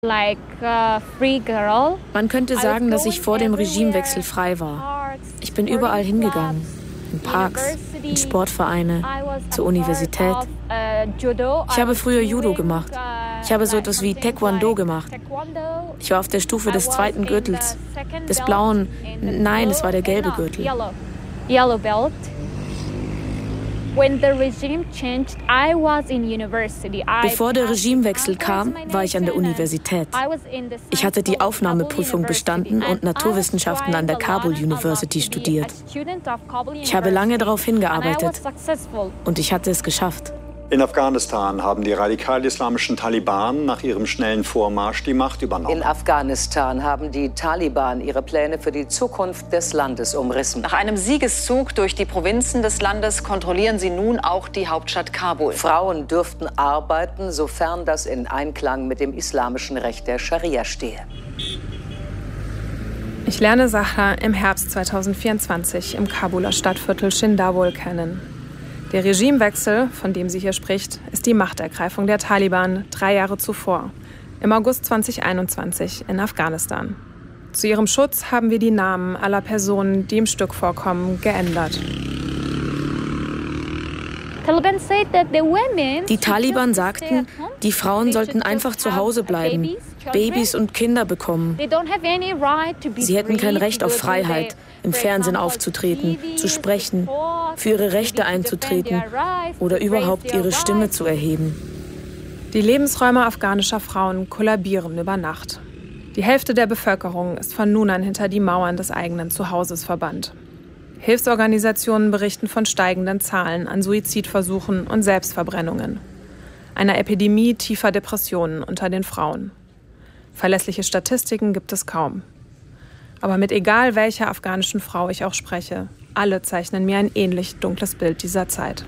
Man könnte sagen, dass ich vor dem Regimewechsel frei war. Ich bin überall hingegangen. In Parks, in Sportvereine, zur Universität. Ich habe früher Judo gemacht. Ich habe so etwas wie Taekwondo gemacht. Ich war auf der Stufe des 2. Gürtels. Des blauen, nein, es war der gelbe Gürtel. Bevor der Regimewechsel kam, war ich an der Universität. Ich hatte die Aufnahmeprüfung bestanden und Naturwissenschaften an der Kabul University studiert. Ich habe lange darauf hingearbeitet und ich hatte es geschafft. In Afghanistan haben die radikal-islamischen Taliban nach ihrem schnellen Vormarsch die Macht übernommen. In Afghanistan haben die Taliban ihre Pläne für die Zukunft des Landes umrissen. Nach einem Siegeszug durch die Provinzen des Landes kontrollieren sie nun auch die Hauptstadt Kabul. Frauen dürften arbeiten, sofern das in Einklang mit dem islamischen Recht der Scharia stehe. Ich lerne Zahra im Herbst 2024 im Kabuler Stadtviertel Shindawol kennen. Der Regimewechsel, von dem sie hier spricht, ist die Machtergreifung der Taliban 3 Jahre zuvor, im August 2021 in Afghanistan. Zu ihrem Schutz haben wir die Namen aller Personen, die im Stück vorkommen, geändert. Die Taliban sagten, die Frauen sollten einfach zu Hause bleiben, Babys und Kinder bekommen. Sie hätten kein Recht auf Freiheit, im Fernsehen aufzutreten, zu sprechen, für ihre Rechte einzutreten oder überhaupt ihre Stimme zu erheben. Die Lebensräume afghanischer Frauen kollabieren über Nacht. Die Hälfte der Bevölkerung ist von nun an hinter die Mauern des eigenen Zuhauses verbannt. Hilfsorganisationen berichten von steigenden Zahlen an Suizidversuchen und Selbstverbrennungen, einer Epidemie tiefer Depressionen unter den Frauen. Verlässliche Statistiken gibt es kaum. Aber mit egal welcher afghanischen Frau ich auch spreche, alle zeichnen mir ein ähnlich dunkles Bild dieser Zeit.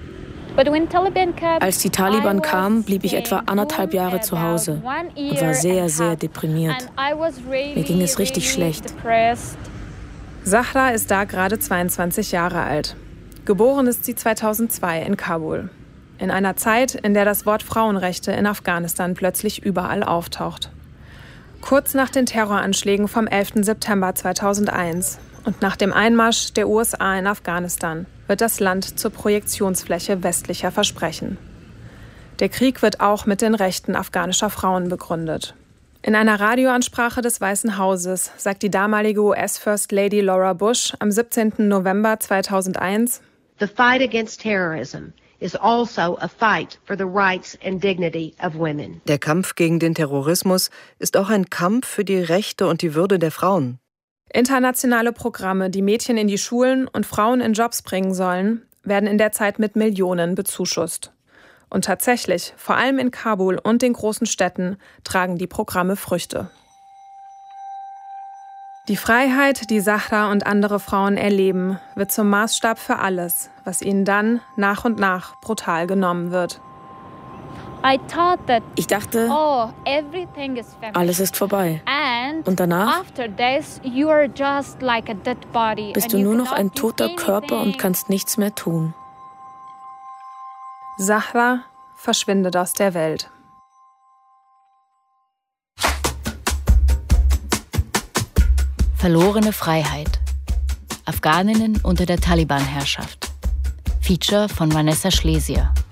Als die Taliban kamen, blieb ich etwa 1,5 Jahre zu Hause und war sehr, sehr deprimiert. Mir ging es richtig schlecht. Zahra ist da gerade 22 Jahre alt. Geboren ist sie 2002 in Kabul. In einer Zeit, in der das Wort Frauenrechte in Afghanistan plötzlich überall auftaucht. Kurz nach den Terroranschlägen vom 11. September 2001 und nach dem Einmarsch der USA in Afghanistan wird das Land zur Projektionsfläche westlicher Versprechen. Der Krieg wird auch mit den Rechten afghanischer Frauen begründet. In einer Radioansprache des Weißen Hauses sagt die damalige US-First Lady Laura Bush am 17. November 2001: The fight against terrorism is also a fight for the rights and dignity of women. Der Kampf gegen den Terrorismus ist auch ein Kampf für die Rechte und die Würde der Frauen. Internationale Programme, die Mädchen in die Schulen und Frauen in Jobs bringen sollen, werden in der Zeit mit Millionen bezuschusst. Und tatsächlich, vor allem in Kabul und den großen Städten, tragen die Programme Früchte. Die Freiheit, die Zahra und andere Frauen erleben, wird zum Maßstab für alles, was ihnen dann nach und nach brutal genommen wird. Ich dachte, alles ist vorbei. Und danach bist du nur noch ein toter Körper und kannst nichts mehr tun. Zahra verschwindet aus der Welt. Verlorene Freiheit. Afghaninnen unter der Taliban-Herrschaft. Feature von Vanessa Schlesier.